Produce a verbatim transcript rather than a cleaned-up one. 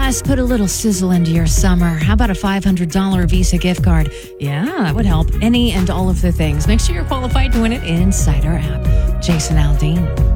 Plus, put a little sizzle into your summer. How about a five hundred dollars Visa gift card? Yeah, that would help. Any and all of the things. Make sure you're qualified to win it inside our app. Jason Aldean.